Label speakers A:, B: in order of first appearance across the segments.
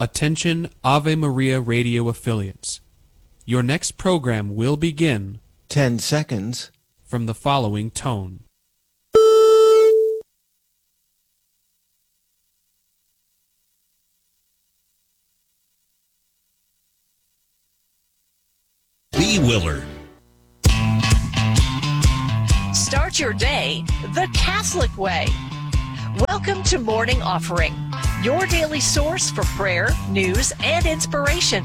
A: Attention Ave Maria radio affiliates. Your next program will begin
B: 10 seconds
A: from the following tone.
C: B. Willard.
D: Start your day the Catholic way. Welcome to Morning Offering, your daily source for prayer, news, and inspiration.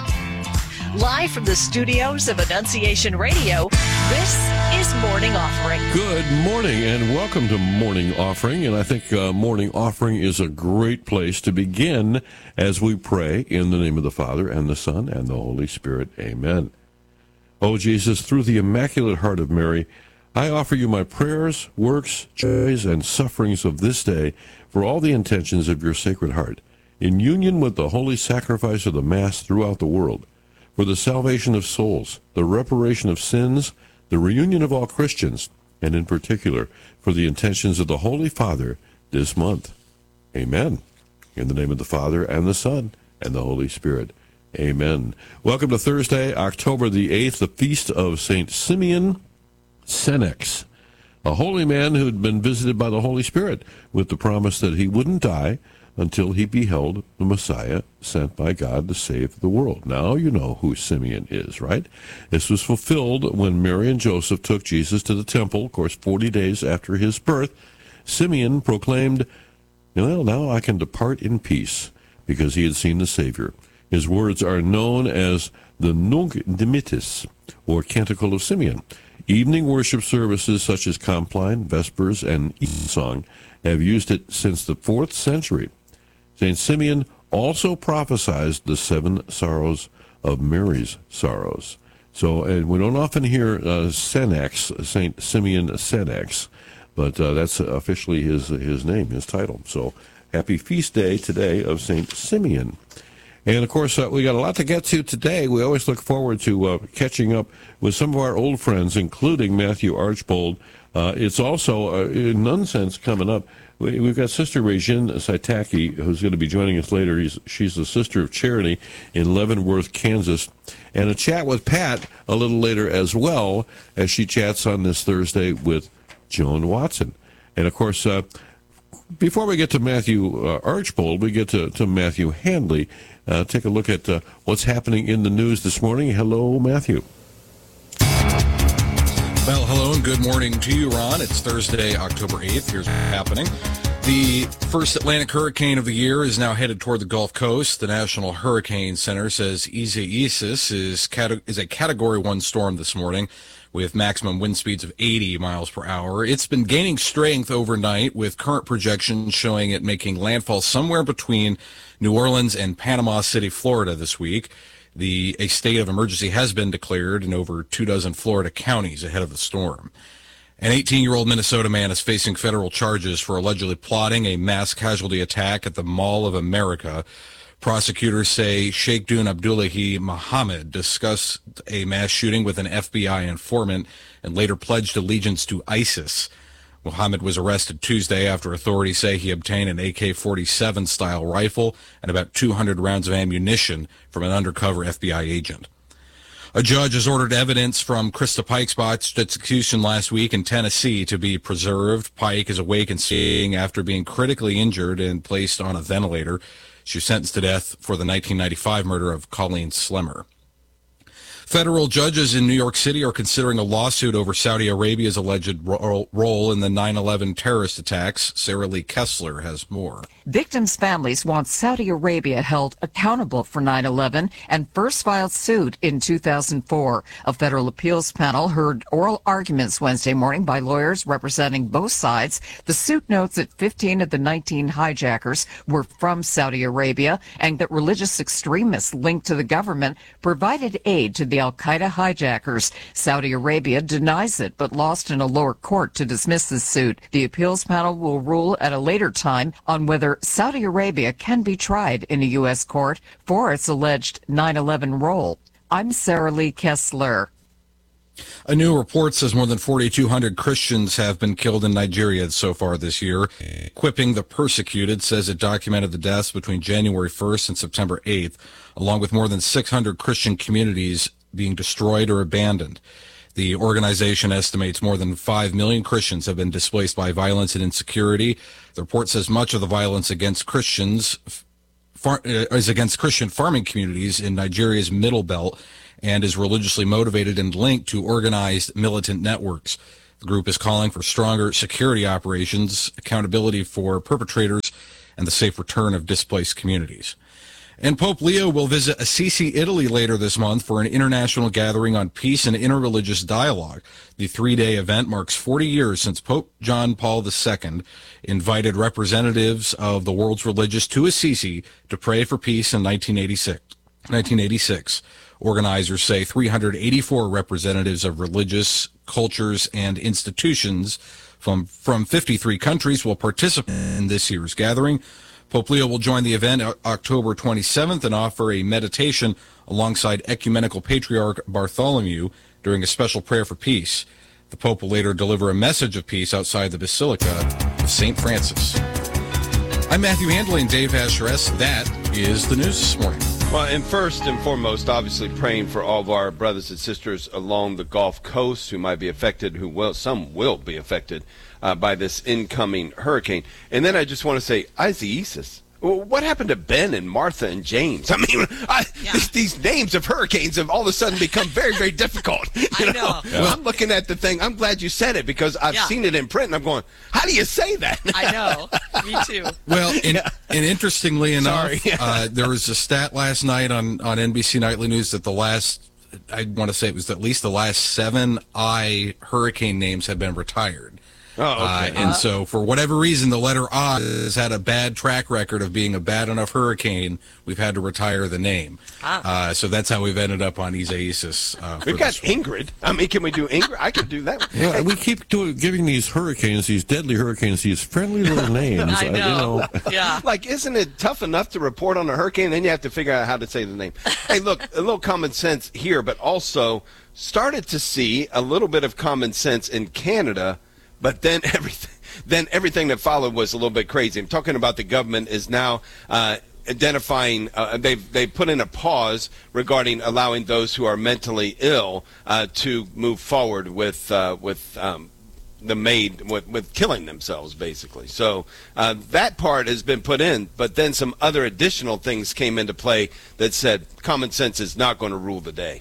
D: Live from the studios of Annunciation Radio, this is Morning Offering.
E: Good morning and welcome to Morning Offering. And I think Morning Offering is a great place to begin as we pray in the name of the Father and the Son and the Holy Spirit. Amen. Oh, Jesus, through the Immaculate Heart of Mary, I offer you my prayers, works, joys, and sufferings of this day for all the intentions of your Sacred Heart, in union with the holy sacrifice of the Mass throughout the world, for the salvation of souls, the reparation of sins, the reunion of all Christians, and in particular for the intentions of the Holy Father this month. Amen. In the name of the Father, and the Son, and the Holy Spirit. Amen. Welcome to Thursday, October the 8th, the feast of St. Simeon Senex, a holy man who had been visited by the Holy Spirit with the promise that he wouldn't die until he beheld the Messiah sent by God to save the world. Now you know who Simeon is, right? This was fulfilled when Mary and Joseph took Jesus to the temple, of course, 40 days after his birth. Simeon proclaimed, "Well, now I can depart in peace," because he had seen the Savior. His words are known as the Nunc Dimittis, or Canticle of Simeon. Evening worship services such as Compline, Vespers, and Evensong have used it since the 4th century. St. Simeon also prophesied the 7 sorrows of Mary's sorrows. So, and we don't often hear Senex, St. Simeon Senex, but that's officially his name, his title. So, happy feast day today of St. Simeon. And, of course, we got a lot to get to today. We always look forward to catching up with some of our old friends, including Matthew Archbold. It's also, in nonsense, coming up. We've got Sister Regine Saitaki, who's going to be joining us later. She's the Sister of Charity in Leavenworth, Kansas. And a chat with Pat a little later as well, as she chats on this Thursday with Joan Watson. And, of course, before we get to Matthew Archbold, we get to Matthew Handley. Take a look at what's happening in the news this morning. Hello, Matthew.
F: Well, hello and good morning to you, Ron. It's Thursday, October 8th. Here's what's happening. The first Atlantic hurricane of the year is now headed toward the Gulf Coast. The National Hurricane Center says Isaias is a Category 1 storm this morning with maximum wind speeds of 80 miles per hour. It's been gaining strength overnight, with current projections showing it making landfall somewhere between New Orleans and Panama City, Florida this week. A state of emergency has been declared in over 24 Florida counties ahead of the storm. An 18-year-old Minnesota man is facing federal charges for allegedly plotting a mass casualty attack at the Mall of America. Prosecutors say Sheikh Dun Abdullahi Muhammad discussed a mass shooting with an FBI informant and later pledged allegiance to ISIS. Muhammad was arrested Tuesday after authorities say he obtained an AK-47 style rifle and about 200 rounds of ammunition from an undercover FBI agent. A judge has ordered evidence from Krista Pike's botched execution last week in Tennessee to be preserved. Pike is awake and seeing after being critically injured and placed on a ventilator. She was sentenced to death for the 1995 murder of Colleen Slemmer. Federal judges in New York City are considering a lawsuit over Saudi Arabia's alleged role in the 9/11 terrorist attacks. Sarah Lee Kessler has more.
G: Victims' families want Saudi Arabia held accountable for 9/11 and first filed suit in 2004. A federal appeals panel heard oral arguments Wednesday morning by lawyers representing both sides. The suit notes that 15 of the 19 hijackers were from Saudi Arabia and that religious extremists linked to the government provided aid to the Al-Qaeda hijackers. Saudi Arabia denies it but lost in a lower court to dismiss the suit. The appeals panel will rule at a later time on whether Saudi Arabia can be tried in a U.S. court for its alleged 9/11 role. I'm Sarah Lee Kessler.
F: A new report says more than 4,200 Christians have been killed in Nigeria so far this year. Equipping the Persecuted says it documented the deaths between January 1st and September 8th, along with more than 600 Christian communities being destroyed or abandoned. The organization estimates more than 5 million Christians have been displaced by violence and insecurity. The report says much of the violence against Christians is against Christian farming communities in Nigeria's Middle Belt and is religiously motivated and linked to organized militant networks. The group is calling for stronger security operations, accountability for perpetrators, and the safe return of displaced communities. And Pope Leo will visit Assisi, Italy later this month for an international gathering on peace and interreligious dialogue. The three-day event marks 40 years since Pope John Paul II invited representatives of the world's religions to Assisi to pray for peace in 1986. Organizers say 384 representatives of religious cultures and institutions from 53 countries will participate in this year's gathering. Pope Leo will join the event October 27th and offer a meditation alongside Ecumenical Patriarch Bartholomew during a special prayer for peace. The Pope will later deliver a message of peace outside the Basilica of St. Francis. I'm Matthew Handley and Dave Asheres. That is the news this morning.
B: Well, and first and foremost, obviously praying for all of our brothers and sisters along the Gulf Coast who might be affected, some will be affected by this incoming hurricane. And then I just want to say, Isaias, what happened to Ben and Martha and James? I mean, these names of hurricanes have all of a sudden become very, very difficult. You know? Yeah. I'm looking at the thing. I'm glad you said it because I've seen it in print, and I'm going, how do you say that?
H: I know. Me too.
F: Well, and interestingly enough, there was a stat last night on NBC Nightly News that I want to say it was at least the last 7 hurricane names have been retired.
B: Oh, okay.
F: And so, for whatever reason, the letter I has had a bad track record of being a bad enough hurricane. We've had to retire the name. So that's how we've ended up on Isaias.
B: We've got Ingrid. I mean, can we do Ingrid? I could do that.
E: Yeah, we keep giving these hurricanes, these deadly hurricanes, these friendly little names.
H: I know. Yeah.
B: Like, isn't it tough enough to report on a hurricane? Then you have to figure out how to say the name. Hey, look, a little common sense here, but also started to see a little bit of common sense in Canada. But then everything that followed was a little bit crazy. I'm talking about the government is now identifying. They've put in a pause regarding allowing those who are mentally ill to move forward with killing themselves, basically. So that part has been put in. But then some other additional things came into play that said common sense is not going to rule the day.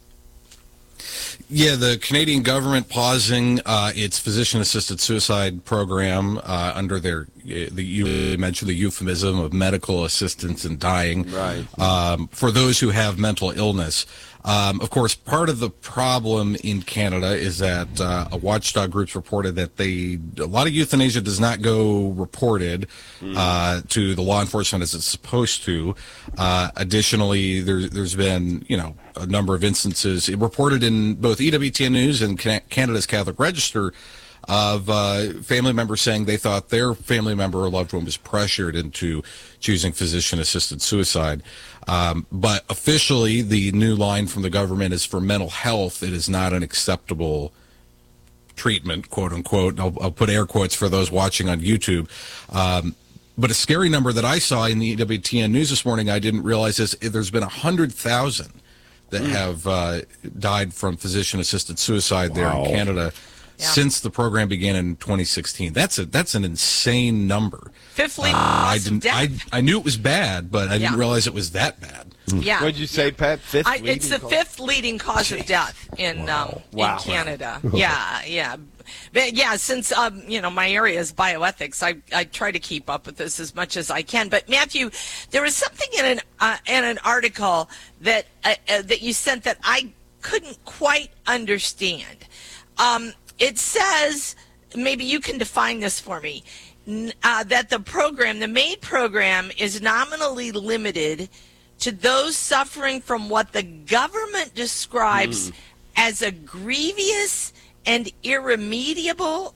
F: Yeah, the Canadian government pausing its physician-assisted suicide program under you mentioned the euphemism of medical assistance in dying,
B: right?
F: For those who have mental illness. Of course, part of the problem in Canada is that a watchdog groups reported that a lot of euthanasia does not go reported to the law enforcement as it's supposed to. Additionally, there's been a number of instances reported in both EWTN News and Canada's Catholic Register of family members saying they thought their family member or loved one was pressured into choosing physician-assisted suicide. But officially, the new line from the government is for mental health. It is not an acceptable treatment, quote unquote. I'll put air quotes for those watching on YouTube. But a scary number that I saw in the EWTN News this morning, I didn't realize this. There's been 100,000 that have died from physician-assisted suicide there in Canada since the program began in 2016. That's an insane number.
H: Fifth leading cause of death.
F: I knew it was bad, but I didn't realize it was that bad.
H: Yeah.
B: What did you say, Pat?
H: It's the fifth leading cause of death in Canada. Yeah. But since my area is bioethics, I try to keep up with this as much as I can. But Matthew, there was something in an article that you sent that I couldn't quite understand. It says, maybe you can define this for me, that the MAID program is nominally limited to those suffering from what the government describes as a grievous and irremediable,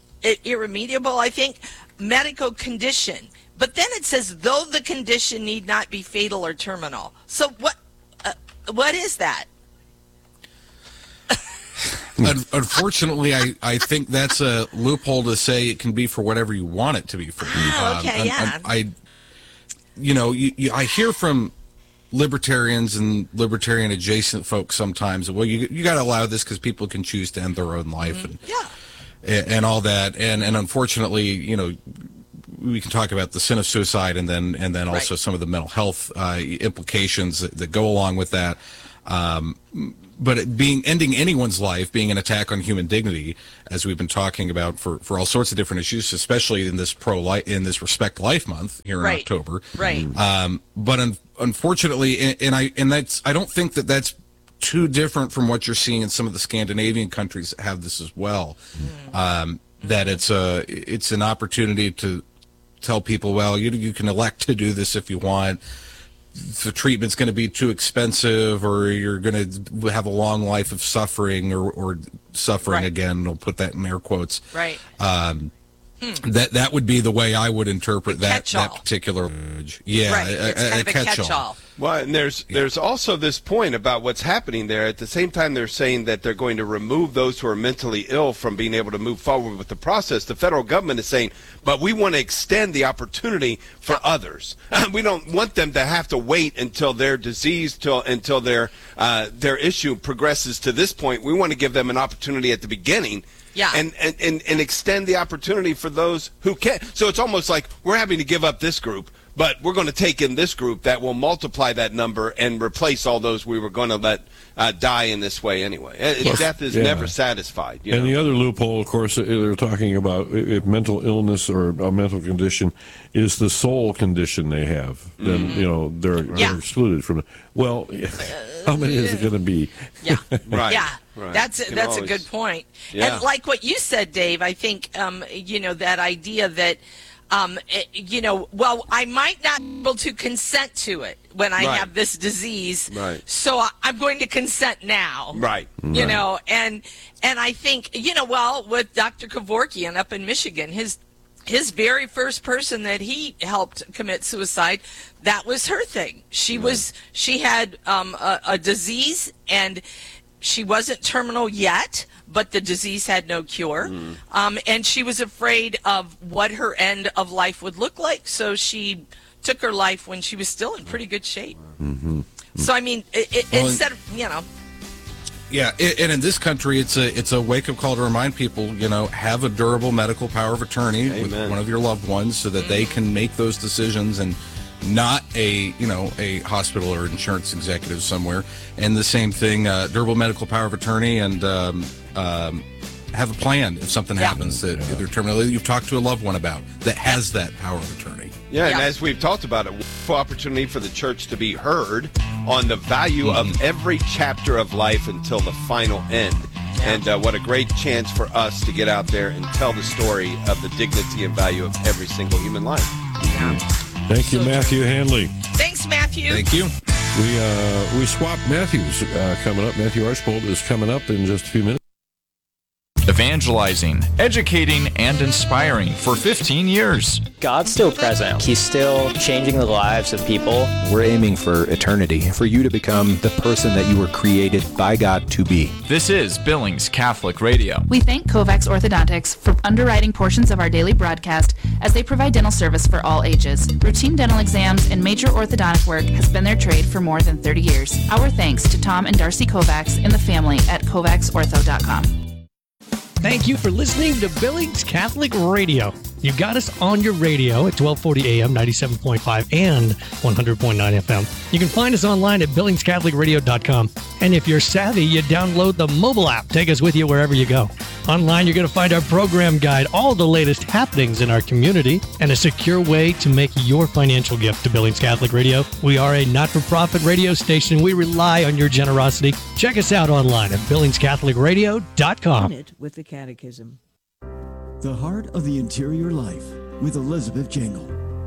H: I think, medical condition. But then it says, though the condition need not be fatal or terminal. So what is that?
F: Unfortunately, I think that's a loophole to say it can be for whatever you want it to be for.
H: Okay, yeah.
F: I hear from libertarians and libertarian adjacent folks sometimes. Well, you got to allow this because people can choose to end their own life and all that. And unfortunately, we can talk about the sin of suicide and then also some of the mental health implications that go along with that. But ending anyone's life being an attack on human dignity, as we've been talking about for all sorts of different issues, especially in this Respect Life Month here in October.
H: Right.
F: But unfortunately, I don't think that that's too different from what you're seeing in some of the Scandinavian countries that have this as well. That it's an opportunity to tell people, well, you can elect to do this if you want. The treatment's going to be too expensive, or you're going to have a long life of suffering or suffering again. We'll put that in air quotes.
H: Right.
F: That would be the way I would interpret that particular language. Yeah,
H: right. It's kind of a catch-all.
B: Well, and there's also this point about what's happening there. At the same time, they're saying that they're going to remove those who are mentally ill from being able to move forward with the process. The federal government is saying, but we want to extend the opportunity for others. We don't want them to have to wait until their disease, until their issue progresses to this point. We want to give them an opportunity at the beginning.
H: Yeah.
B: And extend the opportunity for those who can. So it's almost like we're having to give up this group, but we're going to take in this group that will multiply that number and replace all those we were going to let die in this way anyway. Death is never satisfied.
E: And the other loophole, of course, they're talking about if mental illness or a mental condition is the sole condition they have, then they're excluded from it. Well, how many is it going to be?
H: Yeah,
B: right.
H: Yeah.
B: Right.
H: That's a good point.
B: Yeah.
H: And like what you said, Dave, I think that idea that I might not be able to consent to it when I have this disease.
B: Right.
H: So I'm going to consent now.
B: Right.
H: And I think, with Dr. Kevorkian up in Michigan, his very first person that he helped commit suicide, that was her thing. She had a disease, and she wasn't terminal yet, but the disease had no cure. And she was afraid of what her end of life would look like, so she took her life when she was still in pretty good shape. So, I mean, instead of,
F: Yeah, and in this country, it's a wake-up call to remind people, have a durable medical power of attorney with one of your loved ones so that they can make those decisions and not a hospital or insurance executive somewhere. And the same thing, durable medical power of attorney, and have a plan if something happens that they're terminally you've talked to a loved one about that has that power of attorney.
B: Yeah, and as we've talked about, a wonderful opportunity for the church to be heard on the value of every chapter of life until the final end. And what a great chance for us to get out there and tell the story of the dignity and value of every single human life.
E: Thank you, Matthew Hanley.
H: Thanks, Matthew.
F: Thank you.
E: We swap Matthews coming up. Matthew Archbold is coming up in just a few minutes.
I: Evangelizing, educating, and inspiring for 15 years.
J: God's still present. He's still changing the lives of people.
K: We're aiming for eternity, for you to become the person that you were created by God to be.
I: This is Billings Catholic Radio.
L: We thank Kovacs Orthodontics for underwriting portions of our daily broadcast as they provide dental service for all ages. Routine dental exams and major orthodontic work has been their trade for more than 30 years. Our thanks to Tom and Darcy Kovacs and the family at KovacsOrtho.com.
M: Thank you for listening to Billings Catholic Radio. You got us on your radio at 1240 AM, 97.5 and 100.9 FM. You can find us online at BillingsCatholicRadio.com. And if you're savvy, you download the mobile app. Take us with you wherever you go. Online, you're going to find our program guide, all the latest happenings in our community, and a secure way to make your financial gift to Billings Catholic Radio. We are a not-for-profit radio station. We rely on your generosity. Check us out online at BillingsCatholicRadio.com.
N: With the Catechism. The Heart of the Interior Life with Elizabeth Jangle.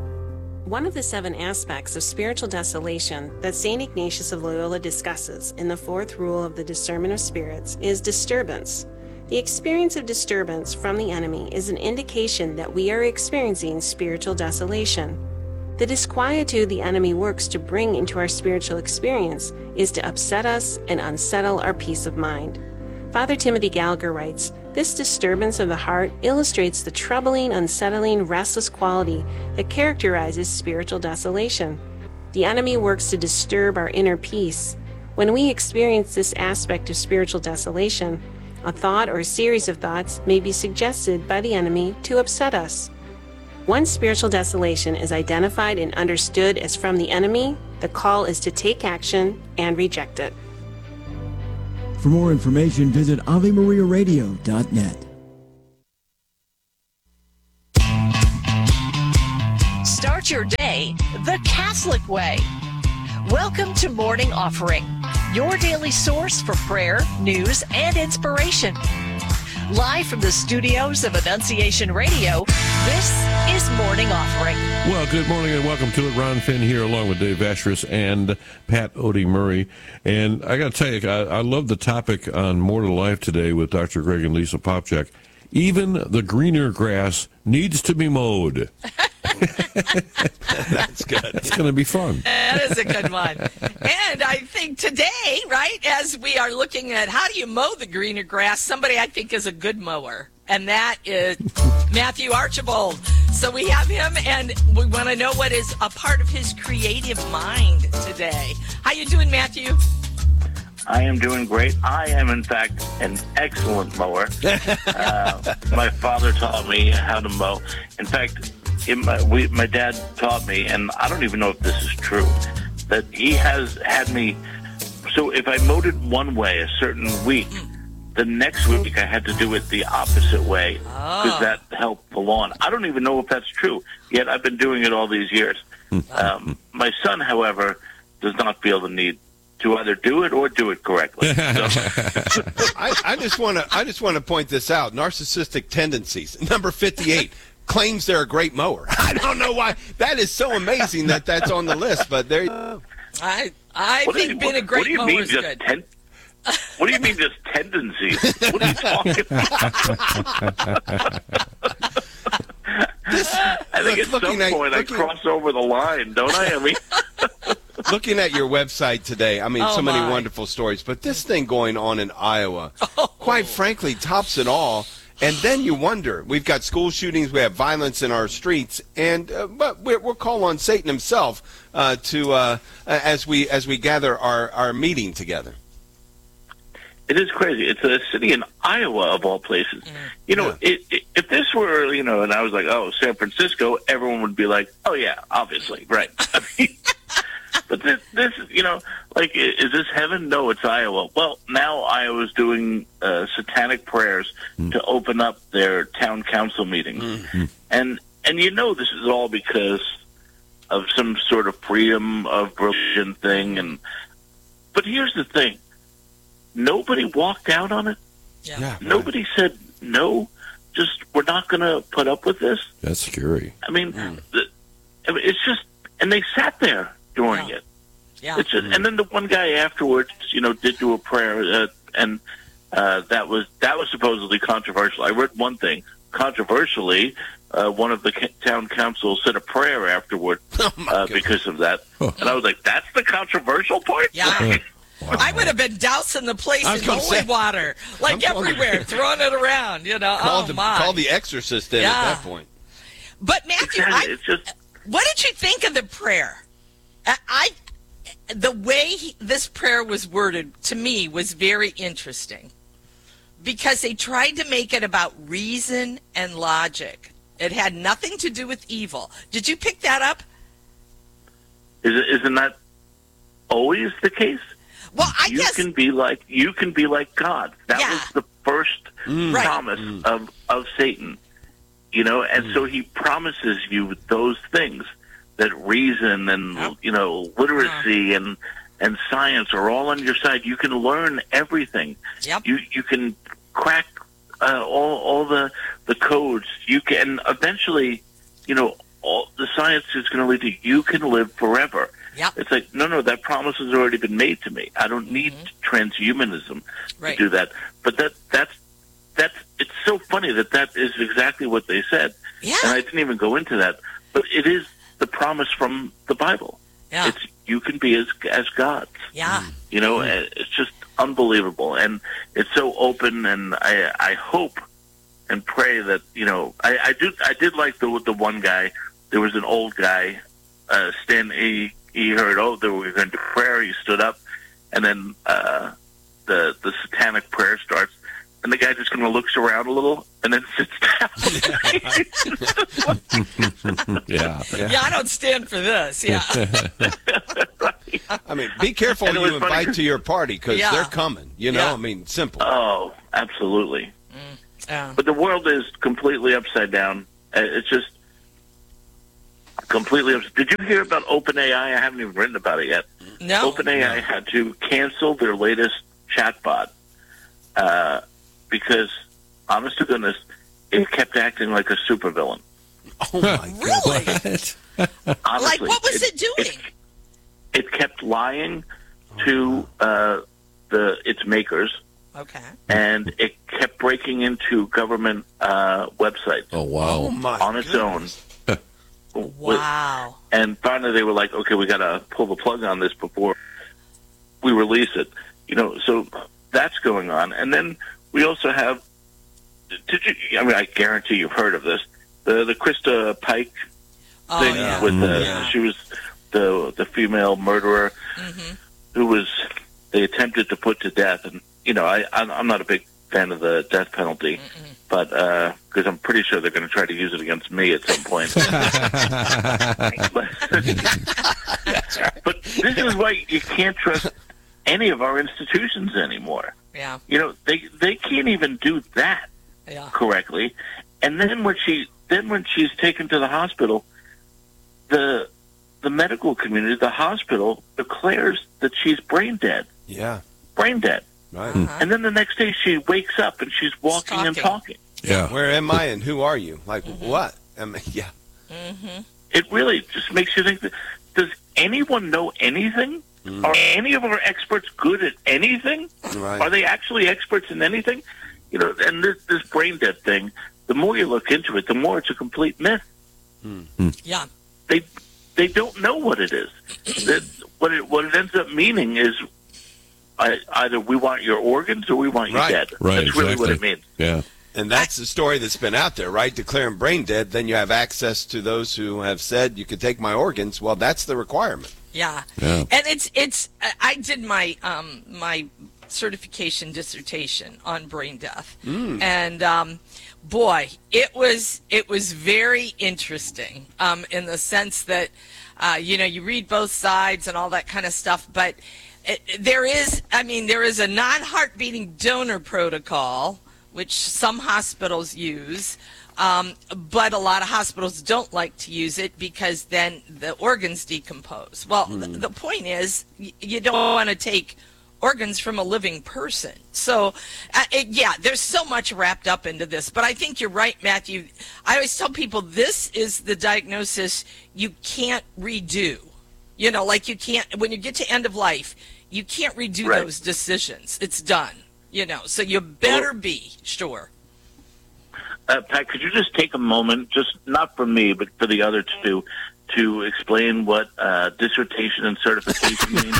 O: One of the 7 aspects of spiritual desolation that St. Ignatius of Loyola discusses in the 4th rule of the discernment of spirits is disturbance. The experience of disturbance from the enemy is an indication that we are experiencing spiritual desolation. The disquietude the enemy works to bring into our spiritual experience is to upset us and unsettle our peace of mind. Father Timothy Gallagher writes, "This disturbance of the heart illustrates the troubling, unsettling, restless quality that characterizes spiritual desolation. The enemy works to disturb our inner peace. When we experience this aspect of spiritual desolation, a thought or a series of thoughts may be suggested by the enemy to upset us. Once spiritual desolation is identified and understood as from the enemy, the call is to take action and reject it."
N: For more information, visit AveMariaRadio.net.
D: Start your day the Catholic way. Welcome to Morning Offering, your daily source for prayer, news, and inspiration. Live from the studios of Annunciation Radio, this is Morning Offering.
E: Well, good morning and welcome to it. Ron Finn here along with Dave Vashris and Pat Odie Murray. And I got to tell you, I love the topic on More to Life today with Dr. Greg and Lisa Popchak. Even the greener grass needs to be mowed.
B: That's good.
E: It's going to be fun.
H: That is a good one. And I think today, right, as we are looking at how do you mow the greener grass, somebody I think is a good mower, and that is Matthew Archibald. So we have him, and we want to know what is a part of his creative mind today. How you doing, Matthew?
P: I am doing great. I am, in fact, an excellent mower. My father taught me how to mow. In fact, my dad taught me, and I don't even know if this is true, that he has had me, so if I mowed it one way a certain week, the next week I had to do it the opposite way because that helped the lawn. I don't even know if that's true, yet I've been doing it all these years. My son, however, does not feel the need to either do it or do it correctly. So.
B: I just want to point this out. Narcissistic tendencies. Number 58 claims they're a great mower. I don't know why. That is so amazing that that's on the list. But there.
H: I think being a great mower is good.
P: What do you mean just tendencies? What are you talking about? I think at some point I cross over the line, don't I? I mean.
B: Looking at your website today, I mean, so many wonderful stories, but this thing going on in Iowa, quite frankly, tops it all. And then you wonder, we've got school shootings, we have violence in our streets, and but we'll call on Satan himself as we gather our meeting together.
P: It is crazy. It's a city in Iowa, of all places. You know, if this were, and I was like, oh, San Francisco, everyone would be like, oh, yeah, obviously, right. I mean, but this, like, is this heaven? No, it's Iowa. Well, now Iowa's doing satanic prayers to open up their town council meetings. And this is all because of some sort of freedom of religion thing. But here's the thing. Nobody walked out on it.
E: Yeah,
P: nobody said, no, we're not going to put up with this.
E: That's scary.
P: I mean, it's just, and they sat there during it.
H: Yeah.
P: It's just, and then the one guy afterwards, did do a prayer, and that was supposedly controversial. I read one thing. Controversially, one of the town council said a prayer afterward because of that. And I was like, that's the controversial part?
H: Yeah. Wow. I would have been dousing the place in holy water, like everywhere, throwing it around,
B: Call the exorcist in at that point.
H: But Matthew, what did you think of the prayer? The way this prayer was worded, to me, was very interesting. Because they tried to make it about reason and logic. It had nothing to do with evil. Did you pick that up?
P: Isn't that always the case?
H: Well,
P: you can be like God. That was the first promise of Satan, and so he promises you those things, that reason and literacy and science are all on your side. You can learn everything.
H: Yep.
P: You can crack all the codes. You can eventually, all the science is going to lead to you can live forever.
H: Yep.
P: It's like, no, that promise has already been made to me. I don't need transhumanism to do that. But that's it's so funny that is exactly what they said.
H: Yeah.
P: And I didn't even go into that. But it is the promise from the Bible.
H: Yeah.
P: It's you can be as gods.
H: Yeah.
P: It's just unbelievable, and it's so open. And I hope and pray that I did like the one guy. There was an old guy standing. He heard they were going to prayer. He stood up, and then the satanic prayer starts. And the guy just kind of looks around a little and then sits down.
E: Yeah,
H: I don't stand for this. Yeah.
P: Right.
B: I mean, be careful who you invite to your party because they're coming. I mean, simple.
P: Oh, absolutely. But the world is completely upside down. It's just completely upside. Did you hear about OpenAI? I haven't even written about it yet.
H: No.
P: OpenAI had to cancel their latest chatbot. Because, honest to goodness, it kept acting like a supervillain.
B: Oh, my God.
H: Really?
P: Honestly,
H: what was it doing?
P: It kept lying to its makers.
H: Okay.
P: And it kept breaking into government websites.
E: Oh, wow.
P: On its own.
H: Wow.
P: And finally they were like, okay, we got to pull the plug on this before we release it. So that's going on. And then we also have, I guarantee you've heard of this, the Krista Pike thing with she was the female murderer who they attempted to put to death. And, I'm not a big fan of the death penalty, but because I'm pretty sure they're going to try to use it against me at some point. But this is why you can't trust any of our institutions anymore.
H: Yeah.
P: They can't even do that correctly. And then when she's taken to the hospital, the medical community, the hospital declares that she's brain dead.
B: Yeah.
P: Brain dead.
B: Right.
P: And then the next day she wakes up and she's walking and talking.
E: Yeah.
B: Where am I and who are you? Like, what? I mean, yeah.
P: It really just makes you think that, does anyone know anything? Are any of our experts good at anything?
B: Right.
P: Are they actually experts in anything? And this brain dead thing, the more you look into it, the more it's a complete myth.
H: Yeah.
P: They don't know what it is. What it ends up meaning is either we want your organs or we want you dead.
E: Right,
P: That's really what it means.
E: Yeah.
B: And that's the story that's been out there, right? Declaring brain dead, then you have access to those who have said you could take my organs. Well, that's the requirement.
H: Yeah. And it's I did my my certification dissertation on brain death. And boy, it was very interesting in the sense that you read both sides and all that kind of stuff, but there is a non-heart beating donor protocol which some hospitals use. But a lot of hospitals don't like to use it because then the organs decompose. Well, the point is you don't want to take organs from a living person. So, there's so much wrapped up into this. But I think you're right, Matthew. I always tell people this is the diagnosis you can't redo. Like you can't, when you get to end of life, you can't redo those decisions. It's done. So you better be sure.
P: Pat, could you just take a moment, just not for me, but for the other two, to explain what dissertation and certification mean?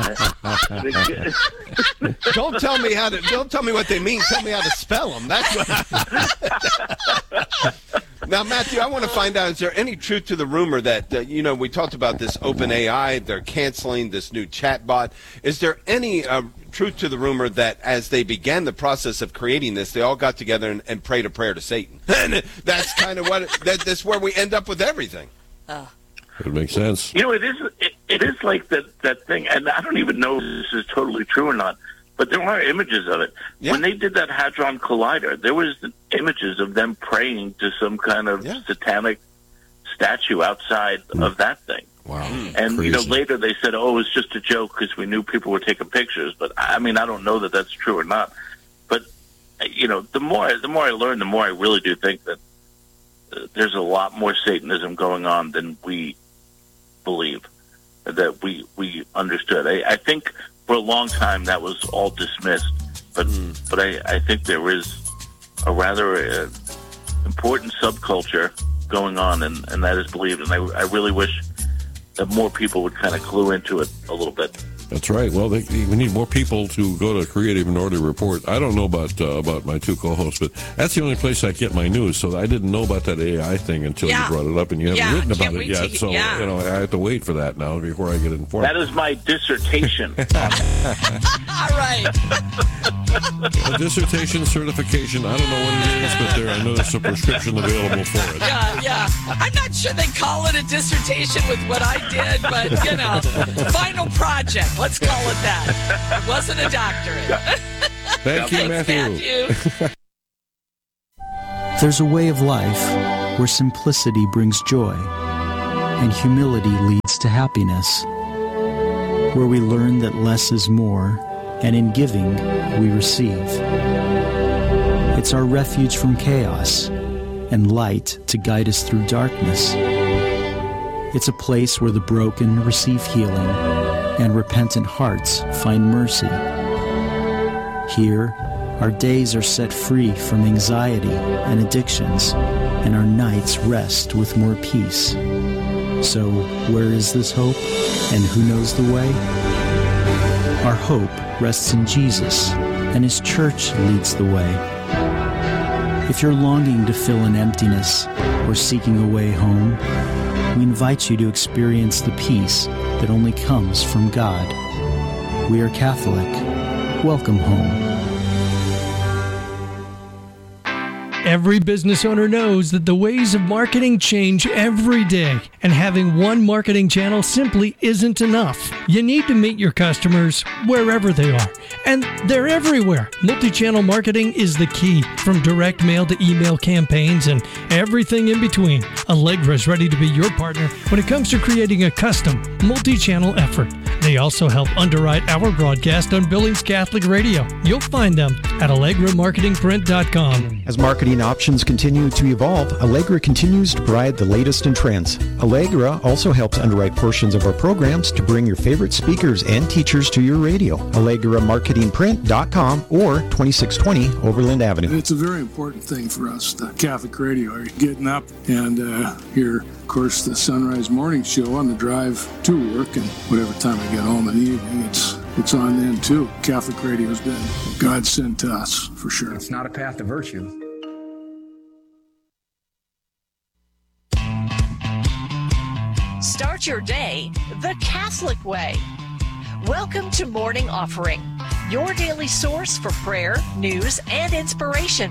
B: Don't tell me what they mean. Tell me how to spell them. That's what. Now, Matthew, I want to find out, is there any truth to the rumor that, we talked about this OpenAI, they're canceling this new chatbot. Is there any truth to the rumor that as they began the process of creating this, they all got together and prayed a prayer to Satan? And that's kind of that's where we end up with everything.
E: It makes sense.
P: It is like that thing, and I don't even know if this is totally true or not, but there are images of it. Yeah. When they did that Hadron Collider, there was images of them praying to some kind of satanic statue outside of that thing.
E: Wow.
P: And,
E: crazy.
P: Later they said, it was just a joke because we knew people were taking pictures. But, I don't know that that's true or not. But, the more I learn, the more I really do think that there's a lot more Satanism going on than we believe, that we understood. I think for a long time that was all dismissed, but I think there is a rather important subculture going on, and that is believed. And I really wish that more people would kind of clue into it a little bit.
E: That's right. Well, we need more people to go to Creative Minority Report. I don't know about my two co-hosts, but that's the only place I get my news. So I didn't know about that AI thing until you brought it up, and you haven't written about it yet. So I have to wait for that now before I get informed.
P: That is my dissertation.
H: All right.
E: A dissertation certification. I don't know what it is, but I know there's a prescription available for it.
H: Yeah. I'm not sure they call it a dissertation with what I did, but, final project. Let's call it that. It wasn't a doctorate.
E: Thank you, Matthew.
Q: There's a way of life where simplicity brings joy and humility leads to happiness, where we learn that less is more, and in giving, we receive. It's our refuge from chaos and light to guide us through darkness. It's a place where the broken receive healing and repentant hearts find mercy. Here, our days are set free from anxiety and addictions, and our nights rest with more peace. So, where is this hope, and who knows the way? Our hope rests in Jesus, and His church leads the way. If you're longing to fill an emptiness or seeking a way home, we invite you to experience the peace that only comes from God. We are Catholic. Welcome home.
M: Every business owner knows that the ways of marketing change every day, and having one marketing channel simply isn't enough. You need to meet your customers wherever they are, and they're everywhere. Multi-channel marketing is the key, from direct mail to email campaigns and everything in between. Allegra is ready to be your partner when it comes to creating a custom multi-channel effort. They also help underwrite our broadcast on Billings Catholic Radio. You'll find them at AllegraMarketingPrint.com.
K: As marketing options continue to evolve, Allegra continues to provide the latest in trends. Allegra also helps underwrite portions of our programs to bring your favorite speakers and teachers to your radio. AllegraMarketingPrint.com or 2620 Overland Avenue.
R: It's a very important thing for us, the Catholic Radio. Getting up and hear, of course, the Sunrise Morning Show on the drive to work, and whatever time I get home in the evening, it's on then too. Catholic Radio has been a godsend to us, for sure.
S: It's not a path to virtue.
D: Start your day the Catholic way. Welcome to Morning Offering, your daily source for prayer, news, and inspiration.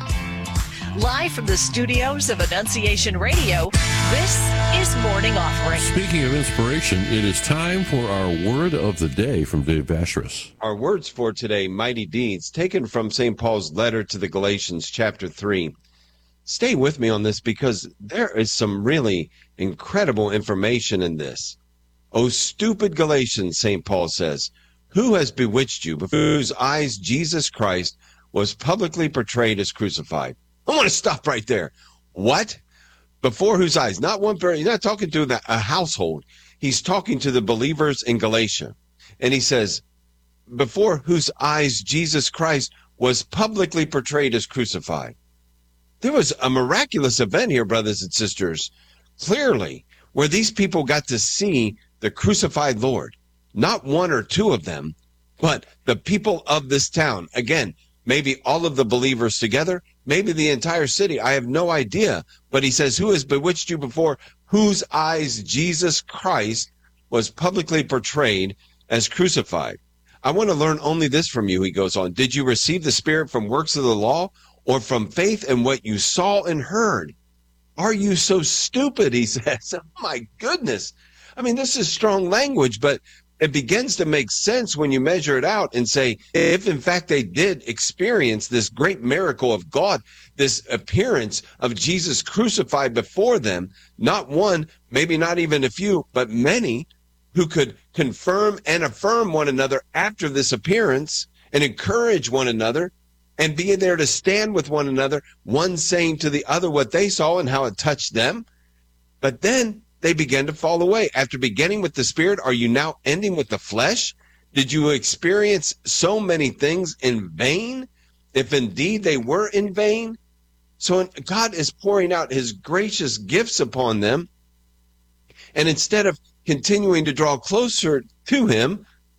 D: Live from the studios of Annunciation Radio, this is Morning Offering.
E: Speaking of inspiration, it is time for our word of the day from Dave Vacheris.
B: Our words for today, mighty deeds, taken from St. Paul's letter to the Galatians, chapter 3. Stay with me on this because there is some really incredible information in this. O stupid Galatians, St. Paul says, who has bewitched you, before whose eyes Jesus Christ was publicly portrayed as crucified? I want to stop right there. What? Before whose eyes? Not one person. He's not talking to a household. He's talking to the believers in Galatia. And he says, before whose eyes Jesus Christ was publicly portrayed as crucified. There was a miraculous event here, brothers and sisters, clearly, where these people got to see the crucified Lord. Not one or two of them, but the people of this town. Again, maybe all of the believers together, maybe the entire city. I have no idea. But he says, who has bewitched you, before whose eyes Jesus Christ was publicly portrayed as crucified? I want to learn only this from you, he goes on. Did you receive the Spirit from works of the law, or from faith in what you saw and heard? Are you so stupid, he says. Oh, my goodness. I mean, this is strong language, but it begins to make sense when you measure it out and say, if in fact they did experience this great miracle of God, this appearance of Jesus crucified before them, not one, maybe not even a few, but many who could confirm and affirm one another after this appearance and encourage one another and be there to stand with one another, one saying to the other what they saw and how it touched them. But then they began to fall away. After beginning with the Spirit, are you now ending with the flesh? Did you experience so many things in vain, if indeed they were in vain? So God is pouring out his gracious gifts upon them. And instead of continuing to draw closer to him,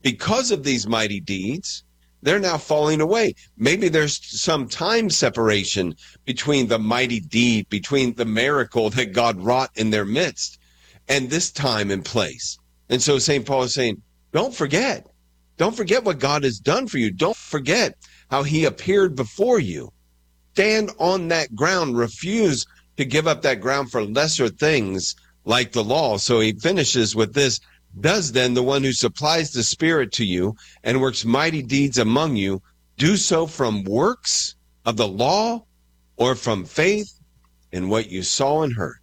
B: because of these mighty deeds, they're now falling away. Maybe there's some time separation between the mighty deed, between the miracle that God wrought in their midst, and this time and place. And so St. Paul is saying, don't forget. Don't forget what God has done for you. Don't forget how he appeared before you. Stand on that ground. Refuse to give up that ground for lesser things like the law. So he finishes with this. Does then the one who supplies the Spirit to you and works mighty deeds among you do so from works of the law or from faith in what you saw and heard?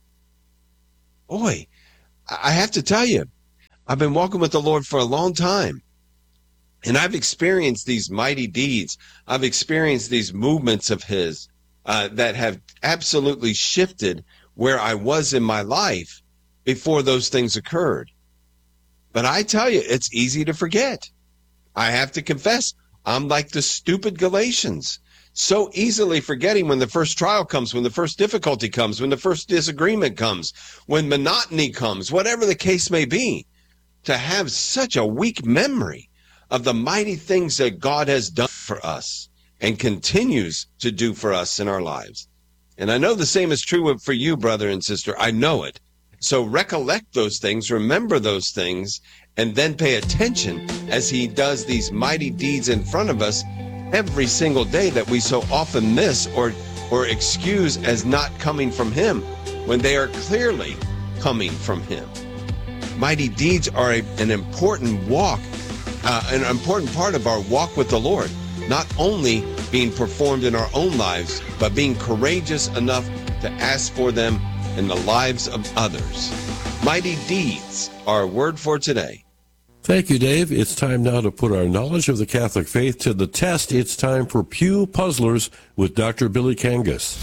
B: Boy, I have to tell you, I've been walking with the Lord for a long time. And I've experienced these mighty deeds. I've experienced these movements of his that have absolutely shifted where I was in my life before those things occurred. But I tell you, it's easy to forget. I have to confess, I'm like the stupid Galatians, so easily forgetting when the first trial comes, when the first difficulty comes, when the first disagreement comes, when monotony comes, whatever the case may be, to have such a weak memory of the mighty things that God has done for us and continues to do for us in our lives. And I know the same is true for you, brother and sister. I know it. So recollect those things, remember those things, and then pay attention as he does these mighty deeds in front of us every single day that we so often miss or excuse as not coming from him when they are clearly coming from him. Mighty deeds are an important walk, an important part of our walk with the Lord, not only being performed in our own lives, but being courageous enough to ask for them in the lives of others. Mighty deeds are a word for today.
E: Thank you, Dave. It's time now to put our knowledge of the Catholic faith to the test. It's time for Pew Puzzlers with Dr. Billy Kangas.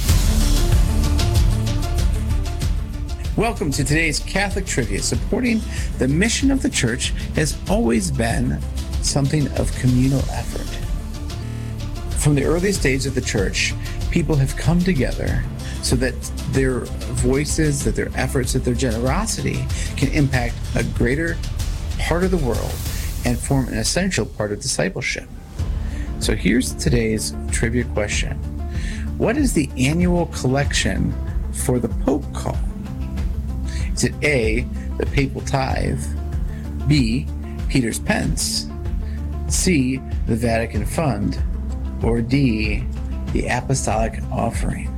S: Welcome to today's Catholic Trivia. Supporting the mission of the Church has always been something of communal effort. From the earliest days of the Church, people have come together so that their voices, that their efforts, that their generosity can impact a greater part of the world and form an essential part of discipleship. So here's today's trivia question. What is the annual collection for the Pope call? Is it A, the Papal Tithe, B, Peter's Pence, C, the Vatican Fund, or D, the Apostolic Offering?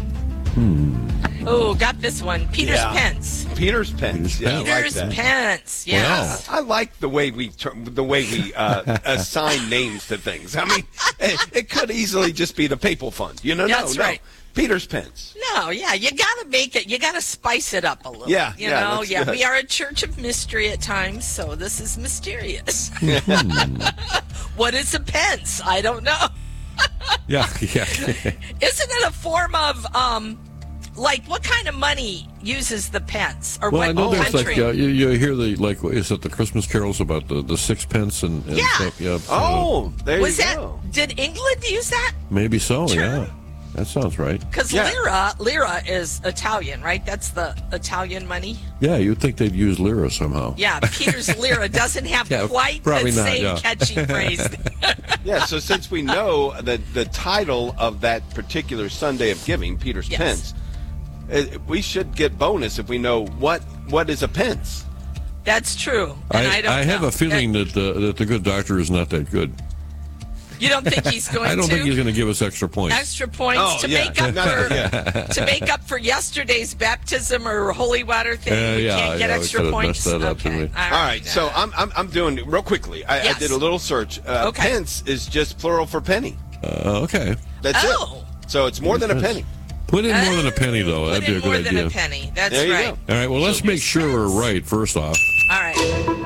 H: Oh, got this one. Peter's Pence.
B: Peter's Pence. Yeah,
H: Peter's
B: I like that.
H: Pence. Yes.
B: Wow. I like the way we assign names to things. I mean, it could easily just be the Papal Fund.
H: That's right.
B: Peter's Pence.
H: No, yeah, you got to make it. You got to spice it up a little.
B: Yeah,
H: you know.
B: Good.
H: We are a church of mystery at times, so this is mysterious. What is a pence? I don't know.
E: Yeah.
H: Isn't it a form of what kind of money uses the pence, or
E: well,
H: what
E: I know there's
H: country?
E: you hear is it the Christmas carols about the sixpence and stuff? Yeah.
B: There
H: was
B: you
H: that?
B: go.
H: Did England use that?
E: Maybe so.
H: Sure.
E: Yeah. That sounds right.
H: Because lira is Italian, right? That's the Italian money.
E: Yeah, you'd think they'd use lira somehow.
H: Yeah, Peter's lira doesn't have quite the same catchy phrase.
B: Yeah, so since we know that the title of that particular Sunday of Giving, Peter's Pence, we should get bonus if we know what is a pence.
H: That's true. And I
E: have a feeling that the good doctor is not that good.
H: You don't think he's going to?
E: I don't think he's going to give us extra points.
H: Extra points to make up for yesterday's baptism or holy water thing. You can't get extra points.
E: All
B: right. So I'm doing real quickly. I did a little search. Pence is just plural for penny.
E: Okay.
B: That's it. So it's more than a penny.
E: Put in more than a penny, though. That'd be a good idea.
H: More than a penny. That's
B: there you
H: right.
B: Go.
E: All right. Well, let's make sure we're right first off.
H: All right.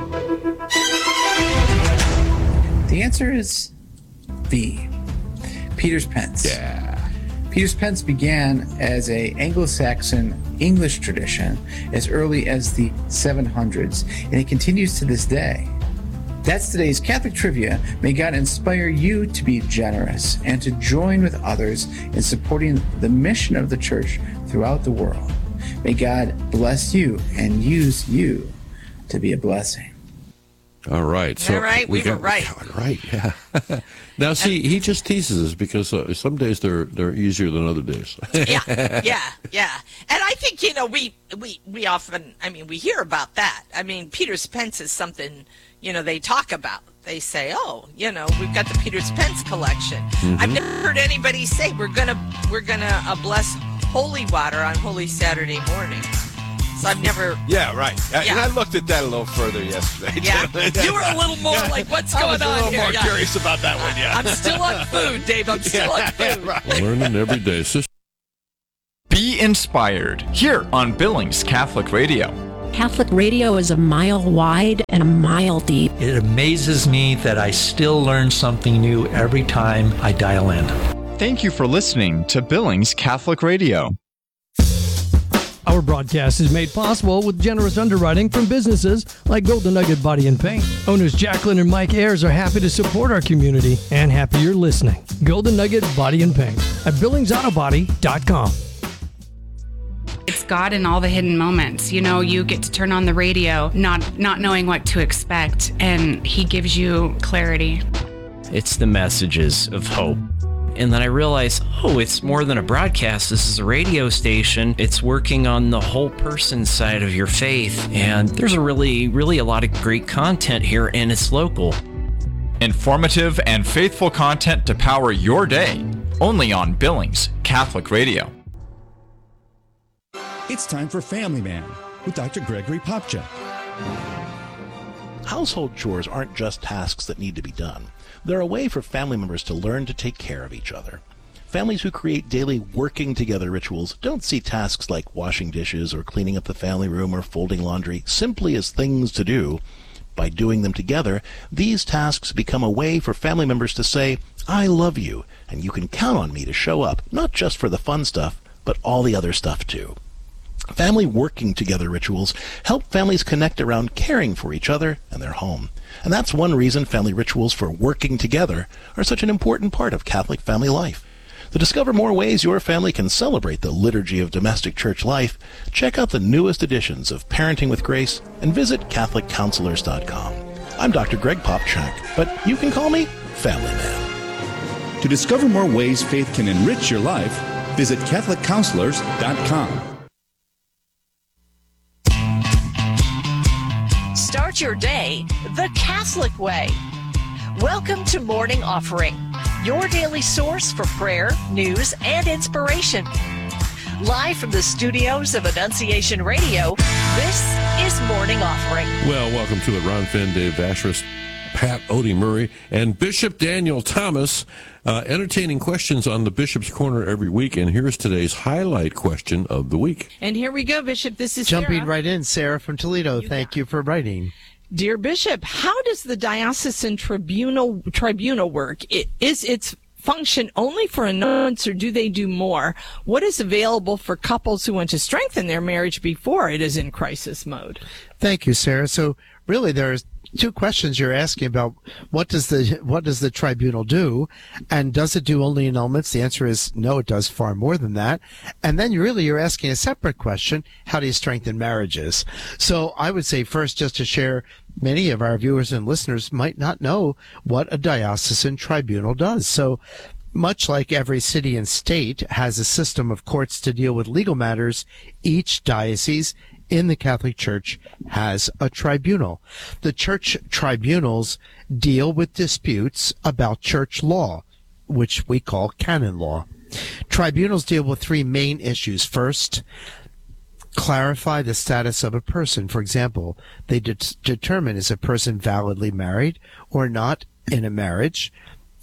S: The answer is B, Peter's Pence.
E: Yeah.
S: Peter's Pence began as a Anglo-Saxon English tradition as early as the 700s, and it continues to this day. That's today's Catholic Trivia. May God inspire you to be generous and to join with others in supporting the mission of the Church throughout the world. May God bless you and use you to be a blessing.
E: All right. So
H: all right, we were right.
E: Right, yeah. Now, see, he just teases us because some days they're easier than other days.
H: Yeah. And I think, we often, we hear about that. Peter Spence is something, they talk about. They say, we've got the Peter Spence collection. Mm-hmm. I've never heard anybody say we're gonna bless holy water on Holy Saturday morning. So I've never.
B: Yeah, right. Yeah. And I looked at that a little further yesterday.
H: Yeah, you were a little more like, what's going on here?
B: I was a little more curious about that one. Yeah,
H: I'm still on food, Dave. I'm still on food.
B: Right.
E: Learning every day.
I: Be inspired here on Billings Catholic Radio.
T: Catholic radio is a mile wide and a mile deep.
U: It amazes me that I still learn something new every time I dial in.
I: Thank you for listening to Billings Catholic Radio.
M: Our broadcast is made possible with generous underwriting from businesses like Golden Nugget Body and Paint. Owners Jacqueline and Mike Ayers are happy to support our community and happy you're listening. Golden Nugget Body and Paint at BillingsAutobody.com.
V: It's God in all the hidden moments. You get to turn on the radio, not knowing what to expect, and He gives you clarity.
J: It's the messages of hope. And then I realized, it's more than a broadcast. This is a radio station. It's working on the whole person side of your faith. And there's really a lot of great content here, and it's local.
I: Informative and faithful content to power your day. Only on Billings Catholic Radio.
N: It's time for Family Man with Dr. Gregory Popchak.
W: Household chores aren't just tasks that need to be done. They're a way for family members to learn to take care of each other. Families who create daily working together rituals don't see tasks like washing dishes or cleaning up the family room or folding laundry simply as things to do. By doing them together, these tasks become a way for family members to say, I love you, and you can count on me to show up, not just for the fun stuff, but all the other stuff too. Family working together rituals help families connect around caring for each other and their home. And that's one reason family rituals for working together are such an important part of Catholic family life. To discover more ways your family can celebrate the liturgy of domestic church life, check out the newest editions of Parenting with Grace and visit CatholicCounselors.com. I'm Dr. Greg Popchak, but you can call me Family Man.
N: To discover more ways faith can enrich your life, visit CatholicCounselors.com.
D: Start your day the Catholic way. Welcome to Morning Offering, your daily source for prayer, news, and inspiration. Live from the studios of Annunciation Radio, this is Morning Offering.
E: Well, welcome to it. Ron Finn, Dave Vacheris, Pat Odie Murray, and Bishop Daniel Thomas. Entertaining questions on the Bishop's Corner every week, and here's today's highlight question of the week.
H: And here we go, Bishop. This is
X: Jumping
H: Sarah.
X: right in, Sarah from Toledo. Thank you for writing.
H: Dear Bishop, how does the diocesan tribunal work? Is its function only for annulments, or do they do more? What is available for couples who want to strengthen their marriage before it is in crisis mode?
X: Thank you, Sarah. So really there's two questions you're asking about. What does the tribunal do, and does it do only annulments? The answer is no, it does far more than that. And then you're asking a separate question: how do you strengthen marriages? So I would say first, just to share, many of our viewers and listeners might not know what a diocesan tribunal does. So much like every city and state has a system of courts to deal with legal matters, each diocese in the Catholic Church has a tribunal. The church tribunals deal with disputes about church law, which we call canon law. Tribunals deal with three main issues. First, clarify the status of a person. For example, they determine, is a person validly married or not in a marriage?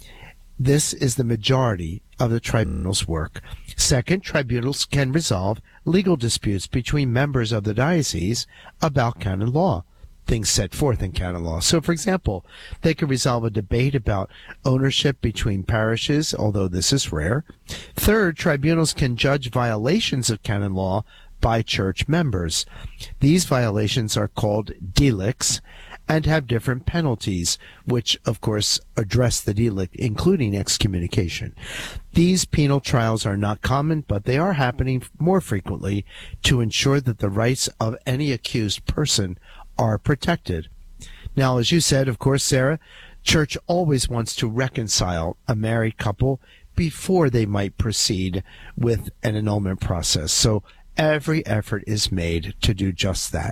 X: This is the majority of the tribunal's work. Second, tribunals can resolve legal disputes between members of the diocese about canon law, things set forth in canon law. So, for example, they can resolve a debate about ownership between parishes, although this is rare. Third, tribunals can judge violations of canon law by church members. These violations are called delicts and have different penalties, which, of course, address the delict, including excommunication. These penal trials are not common, but they are happening more frequently to ensure that the rights of any accused person are protected. Now, as you said, of course, Sarah, church always wants to reconcile a married couple before they might proceed with an annulment process. So every effort is made to do just that.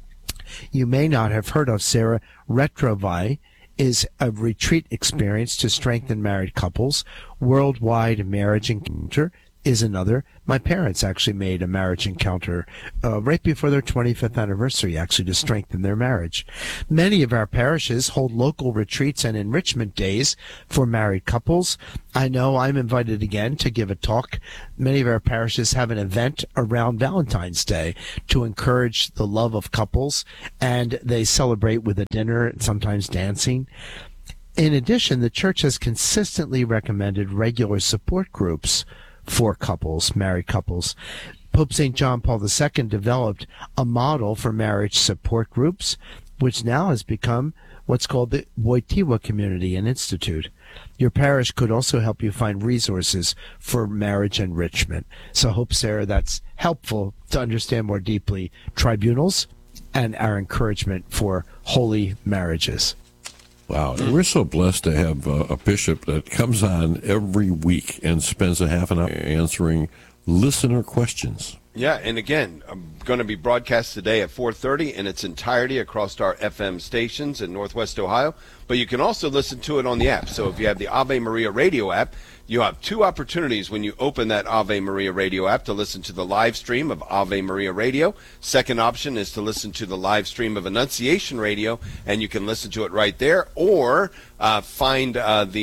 X: You may not have heard of, Sarah, Retrouvailles is a retreat experience to strengthen married couples. Worldwide Marriage Encounter is another. My parents actually made a marriage encounter right before their 25th anniversary, actually, to strengthen their marriage. Many of our parishes hold local retreats and enrichment days for married couples. I know I'm invited again to give a talk. Many of our parishes have an event around Valentine's Day to encourage the love of couples, and they celebrate with a dinner and sometimes dancing. In addition, the church has consistently recommended regular support groups for couples, married couples. Pope St. John Paul II developed a model for marriage support groups, which now has become what's called the Wojtyła Community and Institute. Your parish could also help you find resources for marriage enrichment. So I hope, Sarah, that's helpful to understand more deeply tribunals and our encouragement for holy marriages.
E: Wow, we're so blessed to have a bishop that comes on every week and spends a half an hour answering listener questions.
B: Yeah, and again, I'm going to be broadcast today at 4:30 in its entirety across our FM stations in Northwest Ohio, but you can also listen to it on the app. So if you have the Ave Maria radio app, you have two opportunities when you open that Ave Maria radio app to listen to the live stream of Ave Maria Radio. Second option is to listen to the live stream of Annunciation Radio, and you can listen to it right there, or find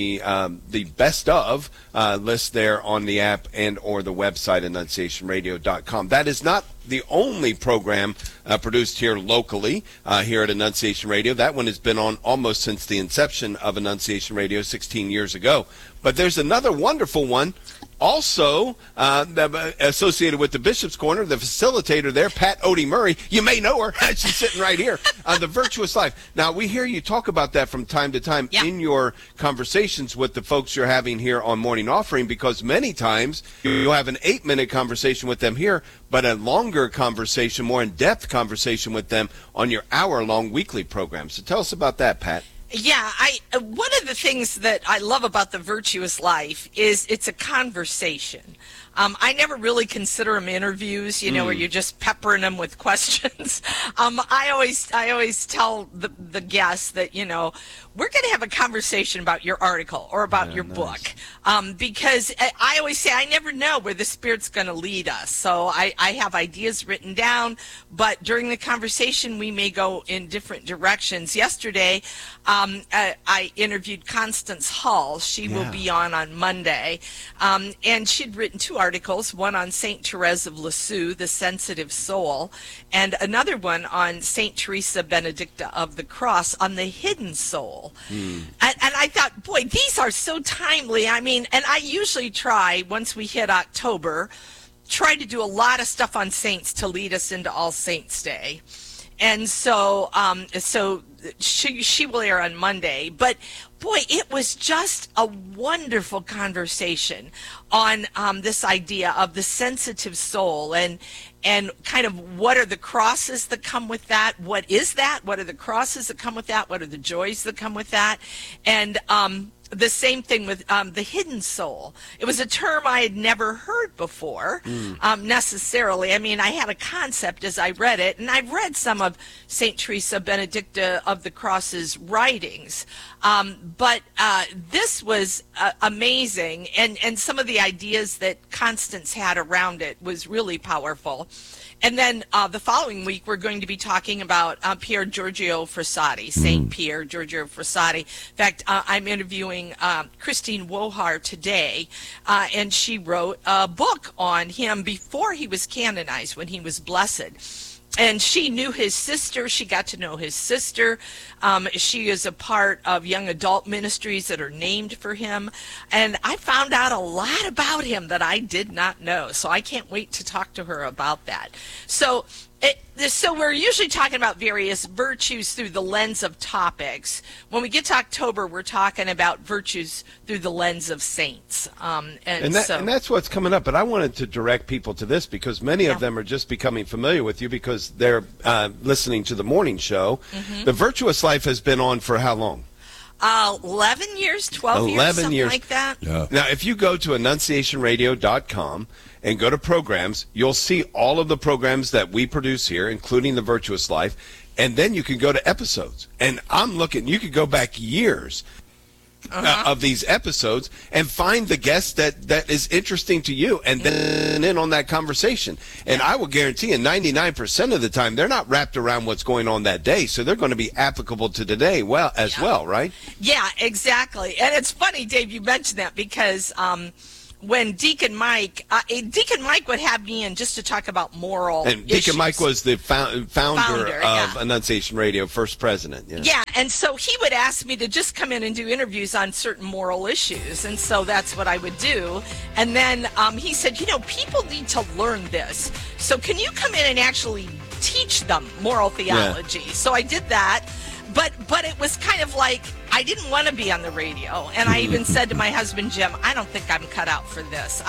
B: the best of list there on the app and or the website annunciationradio.com. That is not the only program produced here locally here at Annunciation Radio. That one has been on almost since the inception of Annunciation Radio 16 years ago. But there's another wonderful one also associated with the Bishop's Corner, the facilitator there, Pat Odie Murray. You may know her. She's sitting right here. The Virtuous Life. Now, we hear you talk about that from time to time in your conversations with the folks you're having here on Morning Offering, because many times you'll have an 8-minute conversation with them here, but a longer conversation, more in-depth conversation with them on your hour-long weekly program. So tell us about that, Pat.
H: Yeah, one of the things that I love about the Virtuous Life is it's a conversation. I never really consider them interviews, where you're just peppering them with questions. I always tell the guests that, we're going to have a conversation about your article or about your book, because I always say I never know where the Spirit's going to lead us. So I have ideas written down, but during the conversation we may go in different directions. Yesterday, I interviewed Constance Hall. She will be on Monday, and she'd written 2 articles, one on St. Therese of Lisieux, The Sensitive Soul, and another one on St. Teresa Benedicta of the Cross on the Hidden Soul. And I thought, boy, these are so timely. I mean, and I usually try, once we hit October, try to do a lot of stuff on saints to lead us into All Saints Day. And so she will air on Monday. But, boy, it was just a wonderful conversation on this idea of the sensitive soul and kind of what are the crosses that come with that? What is that? What are the crosses that come with that? What are the joys that come with that? And the same thing with the hidden soul. It was a term I had never heard before necessarily. I mean, I had a concept as I read it, and I've read some of St. Teresa Benedicta of the Cross's writings. But this was amazing, and some of the ideas that Constance had around it was really powerful. And then the following week, we're going to be talking about Pier Giorgio Frassati, St. Pier Giorgio Frassati. In fact, I'm interviewing Christine Wohar today, and she wrote a book on him before he was canonized, when he was blessed. And she knew his sister. She got to know his sister. She is a part of young adult ministries that are named for him. And I found out a lot about him that I did not know. So I can't wait to talk to her about that. So So we're usually talking about various virtues through the lens of topics. When we get to October, we're talking about virtues through the lens of saints. And
B: that's what's coming up. But I wanted to direct people to this because many of them are just becoming familiar with you because they're listening to the morning show. Mm-hmm. The Virtuous Life has been on for how long?
H: 11 years, 12 years, something like that.
B: Yeah. Now, if you go to AnnunciationRadio.com and go to programs, you'll see all of the programs that we produce here, including The Virtuous Life, and then you can go to episodes. And I'm looking, you could go back years of these episodes and find the guest that is interesting to you and then in on that conversation. And I will guarantee you 99% of the time they're not wrapped around what's going on that day, so they're going to be applicable to today as well, right?
H: Yeah, exactly. And it's funny, Dave, you mentioned that because when Deacon Mike would have me in just to talk about moral
B: and Deacon
H: issues.
B: Mike was the founder of Annunciation Radio, first president.
H: Yeah, and so he would ask me to just come in and do interviews on certain moral issues, and so that's what I would do. And then he said, people need to learn this, so can you come in and actually teach them moral theology? Yeah. So I did that. But it was kind of like I didn't want to be on the radio, and I even said to my husband Jim, I don't think I'm cut out for this.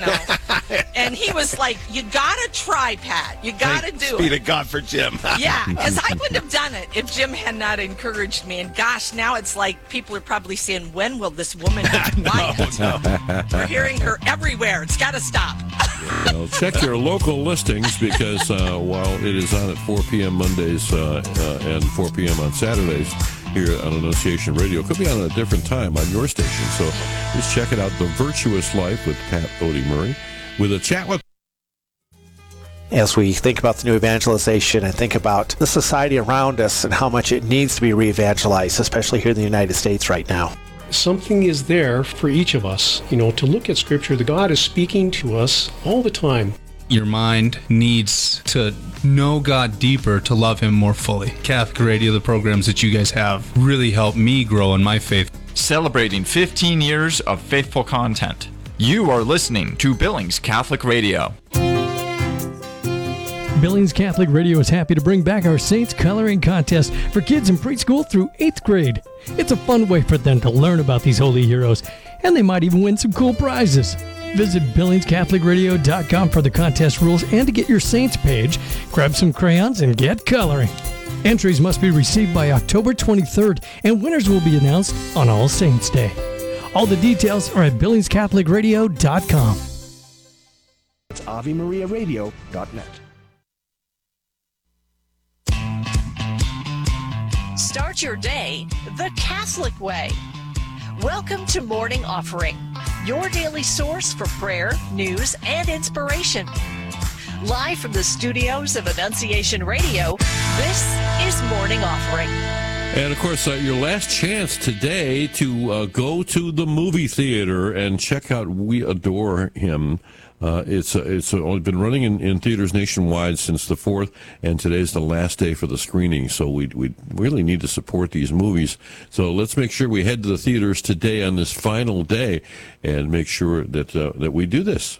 H: And he was like, "You gotta try, Pat. You gotta do it."
B: Speed of God for Jim.
H: Yeah, because I wouldn't have done it if Jim had not encouraged me. And gosh, now it's like people are probably saying, "When will this woman be quiet?" No. We're hearing her everywhere. It's got to stop.
E: Well, check your local listings because while it is on at 4 p.m. Mondays and 4 p.m. on Saturdays here on Annunciation Radio, it could be on a different time on your station. So just check it out, The Virtuous Life with Pat Odie Murray, with a chat with.
A: As we think about the new evangelization and think about the society around us and how much it needs to be re-evangelized, especially here in the United States right now.
C: Something is there for each of us, to look at Scripture. The God is speaking to us all the time.
F: Your mind needs to know God deeper to love Him more fully. Catholic Radio, the programs that you guys have, really helped me grow in my faith.
I: Celebrating 15 years of faithful content. You are listening to Billings Catholic Radio.
M: Billings Catholic Radio is happy to bring back our Saints Coloring Contest for kids in preschool through 8th grade. It's a fun way for them to learn about these holy heroes, and they might even win some cool prizes. Visit BillingsCatholicRadio.com for the contest rules and to get your Saints page. Grab some crayons and get coloring. Entries must be received by October 23rd, and winners will be announced on All Saints Day. All the details are at BillingsCatholicRadio.com.
G: It's AveMariaRadio.net.
D: Start your day the Catholic way. Welcome to Morning Offering, your daily source for prayer, news, and inspiration. Live from the studios of Annunciation Radio, this is Morning Offering.
E: And, of course, your last chance today to go to the movie theater and check out We Adore Him. It's been running in theaters nationwide since the 4th, and today's the last day for the screening, so we really need to support these movies. So let's make sure we head to the theaters today on this final day and make sure that we do this.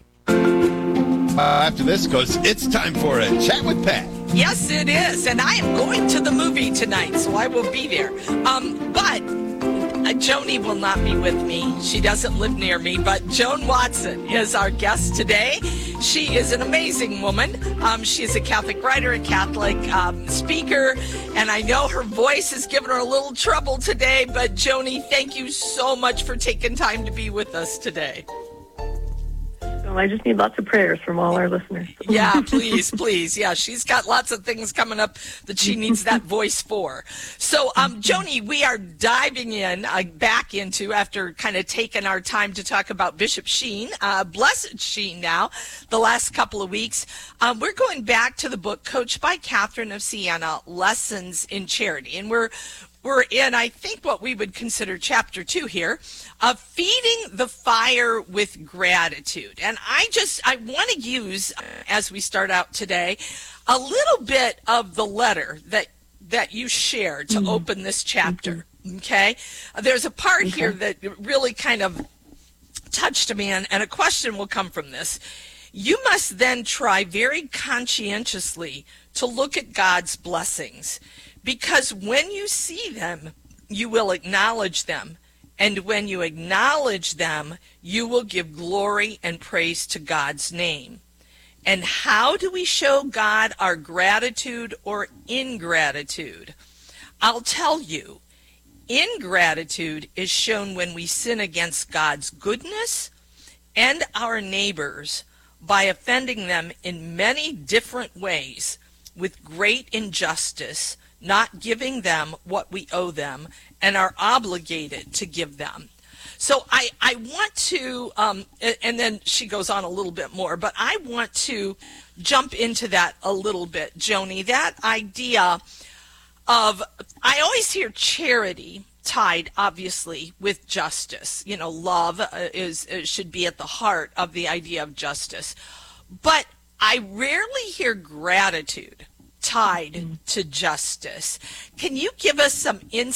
B: After this goes, it's time for a Chat with Pat.
H: Yes, it is, and I am going to the movie tonight, so I will be there. But Joni will not be with me. She doesn't live near me, but Joan Watson is our guest today. She is an amazing woman. She is a Catholic writer, a Catholic speaker, and I know her voice has given her a little trouble today, but Joni, thank you so much for taking time to be with us today.
Y: Well, I just need lots of prayers from all our listeners.
H: Yeah, please. Yeah, she's got lots of things coming up that she needs that voice for. So, Joni, we are diving back into, after kind of taking our time to talk about Bishop Sheen, Blessed Sheen now, the last couple of weeks. We're going back to the book Coached by Catherine of Siena, Lessons in Charity. And we're in, I think, what we would consider chapter 2 here, of feeding the fire with gratitude. And I want to use, as we start out today, a little bit of the letter that you shared to open this chapter, okay? There's a part here that really kind of touched me, and a question will come from this. You must then try very conscientiously to look at God's blessings, because when you see them, you will acknowledge them. And when you acknowledge them, you will give glory and praise to God's name. And how do we show God our gratitude or ingratitude? I'll tell you, ingratitude is shown when we sin against God's goodness and our neighbors by offending them in many different ways with great injustice, not giving them what we owe them and are obligated to give them. So I want to, and then she goes on a little bit more, but I want to jump into that a little bit, Joni, that idea of, I always hear charity tied, obviously, with justice. You know, love should be at the heart of the idea of justice. But I rarely hear gratitude tied to justice. Can you give us some insight